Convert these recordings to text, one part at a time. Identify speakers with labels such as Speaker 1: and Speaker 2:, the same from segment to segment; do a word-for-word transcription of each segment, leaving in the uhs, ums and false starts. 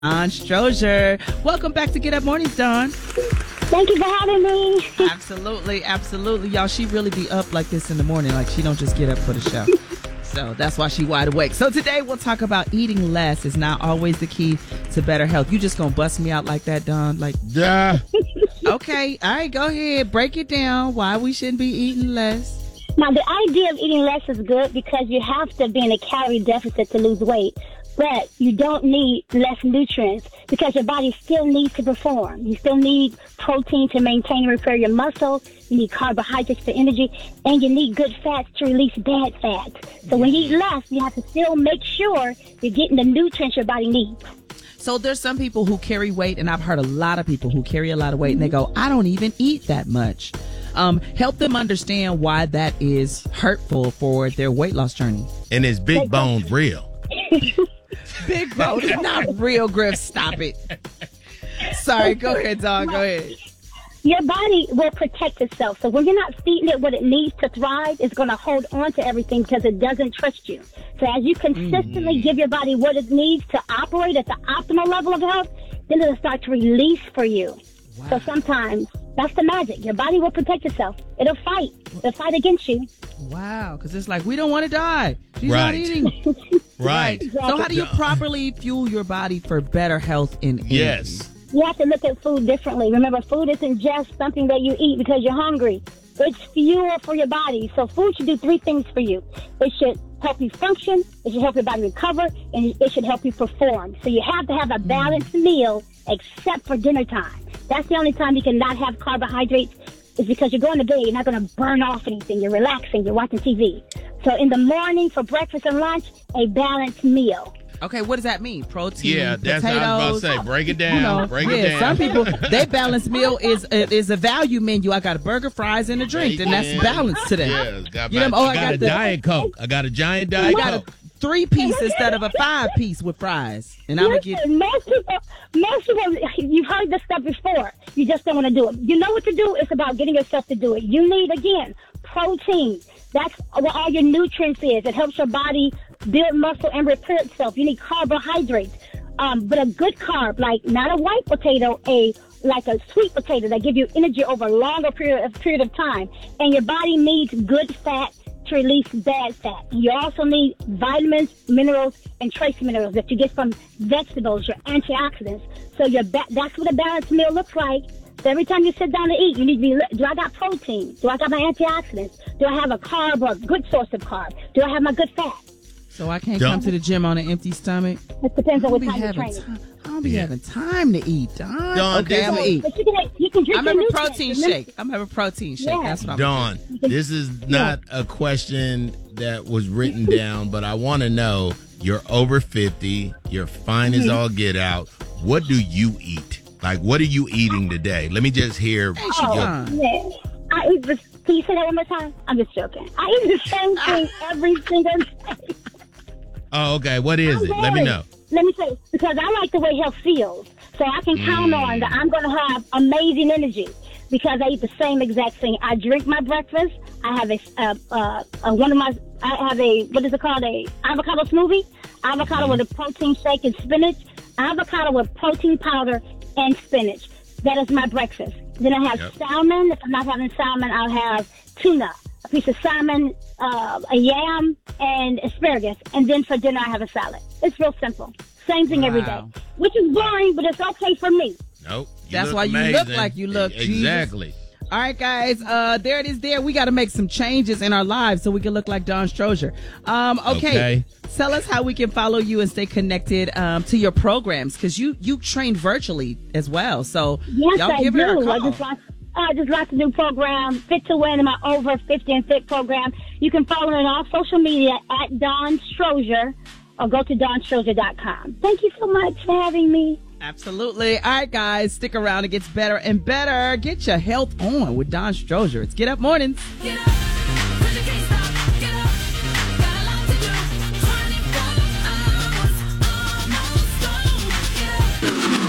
Speaker 1: Dawn Strozier. Welcome back to Get Up Mornings, Dawn.
Speaker 2: Thank you for having me.
Speaker 1: Absolutely, absolutely. Y'all, she really be up like this in the morning. Like, she don't just get up for the show. So that's why she wide awake. So today we'll talk about eating less is not always the key to better health. You just gonna bust me out like that, Dawn? Like,
Speaker 3: yeah.
Speaker 1: Okay, all right, go ahead. Break it down. Why we shouldn't be eating less.
Speaker 2: Now, the idea of eating less is good because you have to be in a calorie deficit to lose weight. But you don't need less nutrients because your body still needs to perform. You still need protein to maintain and repair your muscles. You need carbohydrates for energy. And you need good fats to release bad fats. So when you eat less, you have to still make sure you're getting the nutrients your body needs.
Speaker 1: So there's some people who carry weight, and I've heard a lot of people who carry a lot of weight, and they go, I don't even eat that much. Um, help them understand why that is hurtful for their weight loss journey.
Speaker 3: And is big bone real?
Speaker 1: Big bone is not real, Griff. Stop it. Sorry, go ahead, Dawn. Go ahead.
Speaker 2: Your body will protect itself. So when you're not feeding it what it needs to thrive, it's going to hold on to everything because it doesn't trust you. So as you consistently mm. give your body what it needs to operate at the optimal level of health, then it'll start to release for you. Wow. So sometimes that's the magic. Your body will protect itself. It'll fight. It'll fight against you.
Speaker 1: Wow, because it's like, we don't want to die. She's
Speaker 3: right.
Speaker 1: not eating.
Speaker 3: Right.
Speaker 2: Exactly.
Speaker 1: So how do you properly fuel your body for better health and energy?
Speaker 3: Yes.
Speaker 2: You have to look at food differently. Remember, food isn't just something that you eat because you're hungry. It's fuel for your body. So food should do three things for you. It should help you function, it should help your body recover, and it should help you perform. So you have to have a balanced meal except for dinner time. That's the only time you cannot have carbohydrates is because you're going to bed. You're not going to burn off anything. You're relaxing. You're watching T V. So in the morning for breakfast and lunch, a balanced meal.
Speaker 1: Okay, what does that mean? Protein,
Speaker 3: yeah, that's
Speaker 1: potatoes.
Speaker 3: what I was about to say. Break it down.
Speaker 1: You know,
Speaker 3: break
Speaker 1: yeah,
Speaker 3: it down.
Speaker 1: Some people, their balanced meal is is a value menu. I got a burger, fries, and a drink, and that's balanced to them.
Speaker 3: Yeah, got,
Speaker 1: you know, oh, I
Speaker 3: got,
Speaker 1: got
Speaker 3: a
Speaker 1: the,
Speaker 3: Diet Coke. I got a giant Diet
Speaker 1: I got
Speaker 3: Coke.
Speaker 1: a three piece instead of a five piece with fries, and I'm gonna get.
Speaker 2: Most people, most people, you've heard this stuff before. You just don't want to do it. You know what to do. It's about getting yourself to do it. You need again protein. That's what all your nutrients is. It helps your body build muscle and repair itself. You need carbohydrates, um, but a good carb, like not a white potato, a like a sweet potato that give you energy over a longer period of period of time. And your body needs good fat to release bad fat. You also need vitamins, minerals, and trace minerals that you get from vegetables, your antioxidants. So your ba- that's what a balanced meal looks like. So every time you sit down to eat, you need to be, do I got protein? Do I got my antioxidants? Do I have a carb or a good source of carb? Do I have my good fat?
Speaker 1: So I can't
Speaker 3: Don't.
Speaker 1: come to the gym on an empty stomach?
Speaker 2: It depends on what
Speaker 1: be
Speaker 2: time you're
Speaker 1: having
Speaker 2: training.
Speaker 1: time. I don't be
Speaker 3: Yeah.
Speaker 1: having time to eat, Dawn.
Speaker 3: Dawn,
Speaker 1: okay,
Speaker 3: this-
Speaker 1: I'm going to eat.
Speaker 2: But you can, you can drink
Speaker 1: I'm
Speaker 2: your
Speaker 1: having a
Speaker 2: nutrients.
Speaker 1: protein
Speaker 2: Remember-
Speaker 1: shake. I'm having a protein shake.
Speaker 2: Yeah.
Speaker 1: That's what I'm
Speaker 3: Dawn, this is not a question that was written down, but I want to know, you're over fifty, you're fine as all get out. What do you eat? Like, what are you eating today? Let me just hear.
Speaker 1: Hey, she
Speaker 2: Oh,
Speaker 1: fine.
Speaker 2: yeah. I eat this. Can you say that one more time? I'm just joking. I eat the same thing every single day.
Speaker 3: Oh, okay. What is
Speaker 2: I'm
Speaker 3: it? Let me
Speaker 2: boring.
Speaker 3: know.
Speaker 2: Let me say, because I like the way health feels. So I can count
Speaker 3: Mm.
Speaker 2: on that I'm going to have amazing energy because I eat the same exact thing. I drink my breakfast. I have a, uh, uh, uh, one of my, I have a, what is it called? A avocado smoothie. Avocado
Speaker 3: Mm-hmm.
Speaker 2: with a protein shake and spinach. Avocado with protein powder and spinach. That is my breakfast. Then I have
Speaker 3: Yep.
Speaker 2: salmon. If I'm not having salmon, I'll have tuna, a piece of salmon, uh, a yam, and asparagus. And then for dinner, I have a salad. It's real simple. Same thing every day,
Speaker 1: Wow.
Speaker 2: which is boring, but it's okay for me.
Speaker 3: Nope. You
Speaker 1: That's
Speaker 3: look
Speaker 1: why you
Speaker 3: amazing.
Speaker 1: look like you look,
Speaker 3: E-
Speaker 1: Jesus.
Speaker 3: Exactly.
Speaker 1: All right, guys. Uh, there it is. There, we got to make some changes in our lives so we can look like Dawn Strozier. Um, okay.
Speaker 3: Okay.
Speaker 1: Tell us how we can follow you and stay connected um, to your programs because you you train virtually as well. So
Speaker 2: Yes,
Speaker 1: y'all
Speaker 2: I
Speaker 1: give her a
Speaker 2: do. I
Speaker 1: call.
Speaker 2: just launched, I just launched a new program, Fit to Win, in my Over fifty and Fit program. You can follow me on all social media at Dawn Strozier or go to dawn strozier dot com. Thank you so much for having me.
Speaker 1: Absolutely. All right, guys, stick around. It gets better and better. Get your health on with Dawn Strozier. It's Get Up Mornings.
Speaker 4: Get up, 'cause you can't stop. Get up, got a lot to do. twenty-four hours, almost gone. Get up.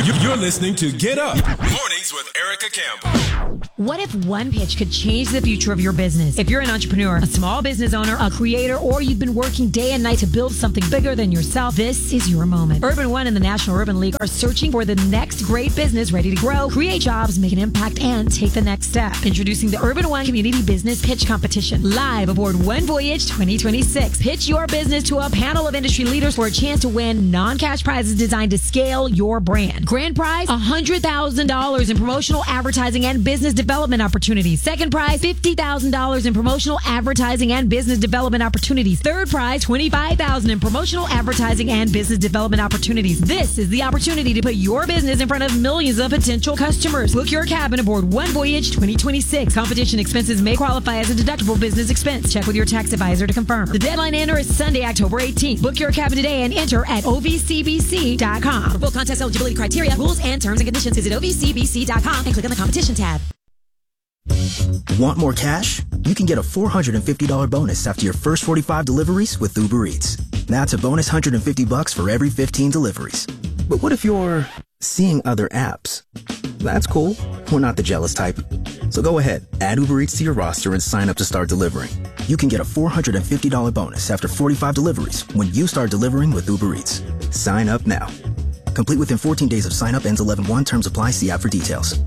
Speaker 5: You're listening to Get Up Mornings with Erica Campbell.
Speaker 6: What if one pitch could change the future of your business? If you're an entrepreneur, a small business owner, a creator, or you've been working day and night to build something bigger than yourself, this is your moment. Urban One and the National Urban League are searching for the next great business ready to grow, create jobs, make an impact, and take the next step. Introducing the Urban One Community Business Pitch Competition, live aboard One Voyage twenty twenty-six. Pitch your business to a panel of industry leaders for a chance to win non-cash prizes designed to scale your brand. Grand prize, one hundred thousand dollars in promotional advertising and business development opportunities. Second prize, fifty thousand dollars in promotional advertising and business development opportunities. Third prize, twenty-five thousand dollars in promotional advertising and business development opportunities. This is the opportunity to put your business in front of millions of potential customers. Book your cabin aboard One Voyage twenty twenty-six. Competition expenses may qualify as a deductible business expense. Check with your tax advisor to confirm. The deadline to enter is Sunday, October eighteenth. Book your cabin today and enter at O V C B C dot com. For full contest eligibility criteria, rules, and terms and conditions, visit O V C B C dot com and click on the competition tab.
Speaker 7: Want more cash? You can get a four hundred fifty dollars bonus after your first forty-five deliveries with Uber Eats. That's a bonus one hundred fifty bucks for every fifteen deliveries. But what if you're seeing other apps? That's cool. We're not the jealous type. So go ahead, add Uber Eats to your roster and sign up to start delivering. You can get a four hundred fifty dollars bonus after forty-five deliveries when you start delivering with Uber Eats. Sign up now. Complete within fourteen days of sign up, ends eleven one. Terms apply. See app for details.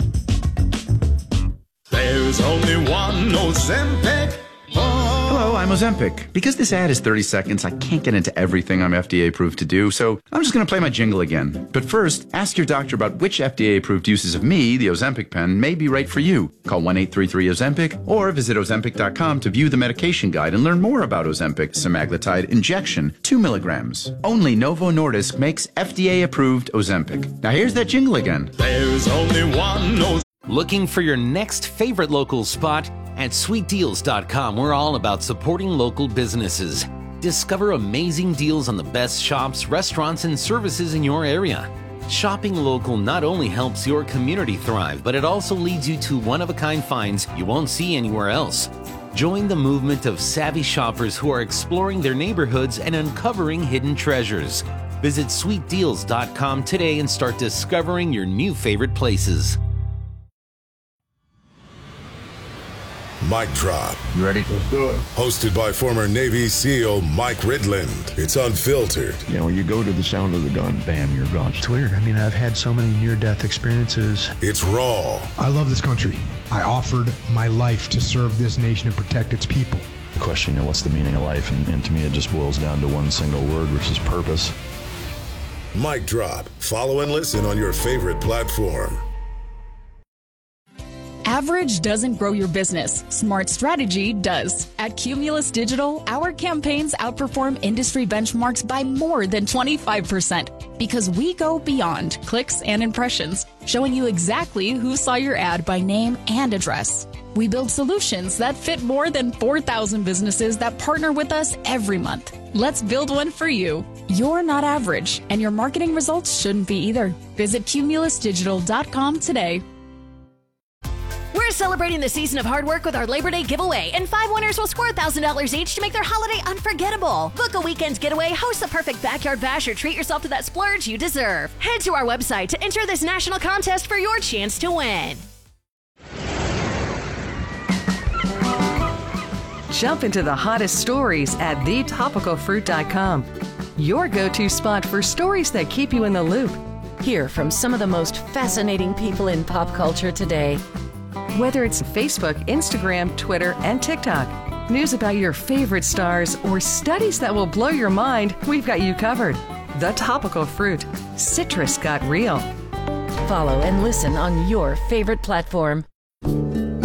Speaker 8: There's only one Ozempic.
Speaker 9: Hello, I'm Ozempic. Because this ad is thirty seconds, I can't get into everything I'm F D A approved to do, so I'm just going to play my jingle again. But first, ask your doctor about which F D A approved uses of me, the Ozempic pen, may be right for you. Call one eight three three Ozempic or visit Ozempic dot com to view the medication guide and learn more about Ozempic semaglutide injection, two milligrams. Only Novo Nordisk makes F D A approved Ozempic. Now here's that jingle again.
Speaker 8: There's only one Ozempic.
Speaker 10: Looking for your next favorite local spot? At sweet deals dot com, we're all about supporting local businesses. Discover amazing deals on the best shops, restaurants, and services in your area. Shopping local not only helps your community thrive, but it also leads you to one-of-a-kind finds you won't see anywhere else. Join the movement of savvy shoppers who are exploring their neighborhoods and uncovering hidden treasures. Visit sweet deals dot com today and start discovering your new favorite places.
Speaker 11: Mic Drop.
Speaker 12: You ready? Let's do it.
Speaker 11: Hosted by former Navy SEAL Mike Ridland. It's unfiltered.
Speaker 12: You know, when you go to the sound of the gun, bam, you're gone.
Speaker 13: It's weird. I mean, I've had so many near-death experiences.
Speaker 11: It's raw.
Speaker 13: I love this country. I offered my life to serve this nation and protect its people.
Speaker 12: The question, you know, what's the meaning of life? And, and to me, it just boils down to one single word, which is purpose.
Speaker 11: Mic Drop. Follow and listen on your favorite platform.
Speaker 14: Average doesn't grow your business. Smart strategy does. At Cumulus Digital, our campaigns outperform industry benchmarks by more than twenty-five percent because we go beyond clicks and impressions, showing you exactly who saw your ad by name and address. We build solutions that fit more than four thousand businesses that partner with us every month. Let's build one for you. You're not average, and your marketing results shouldn't be either. Visit cumulus digital dot com today.
Speaker 15: We're celebrating the season of hard work with our Labor Day giveaway, and five winners will score one thousand dollars each to make their holiday unforgettable. Book a weekend getaway, host the perfect backyard bash, or treat yourself to that splurge you deserve. Head to our website to enter this national contest for your chance to win.
Speaker 16: Jump into the hottest stories at the topical fruit dot com. Your go-to spot for stories that keep you in the loop.
Speaker 17: Hear from some of the most fascinating people in pop culture today.
Speaker 16: Whether it's Facebook, Instagram, Twitter, and TikTok, news about your favorite stars, or studies that will blow your mind, we've got you covered. The Topical Fruit. Citrus got real.
Speaker 17: Follow and listen on your favorite platform.